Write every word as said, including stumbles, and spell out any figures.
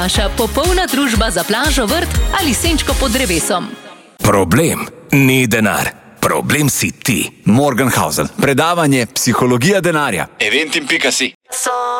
Naša popolna družba za plažo, vrt ali senčko pod drevesom. Problem ni denar. Problem si ti. Morgenhausen. Predavanje Psihologija denarja. Eventim pika si.